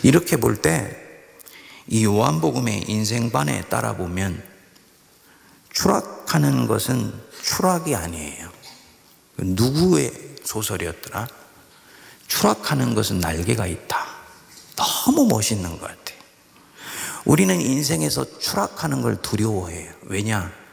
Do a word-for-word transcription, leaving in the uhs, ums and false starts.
이렇게 볼 때 이 요한복음의 인생반에 따라 보면 추락하는 것은 추락이 아니에요. 누구의 소설이었더라? 추락하는 것은 날개가 있다. 너무 멋있는 것 같아요. 우리는 인생에서 추락하는 걸 두려워해요. 왜냐?